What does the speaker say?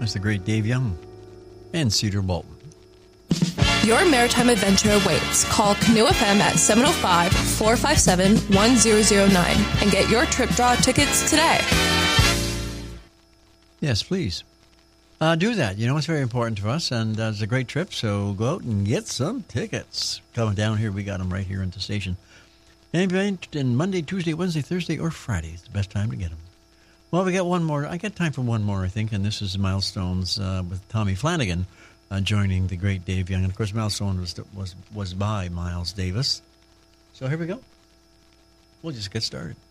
That's the great Dave Young and Cedar Bolton. Your maritime adventure awaits. Call Canoe FM at 705-457-1009 and get your trip draw tickets today. Yes, please. Do that. You know, it's very important to us, and it's a great trip, so go out and get some tickets. Coming down here, we got them right here at the station. And Monday, Tuesday, Wednesday, Thursday, or Friday. It's the best time to get them. Well, we got one more. I got time for one more, I think, and this is Milestones with Tommy Flanagan joining the great Dave Young. And, of course, Milestones was by Miles Davis. So here we go. We'll just get started.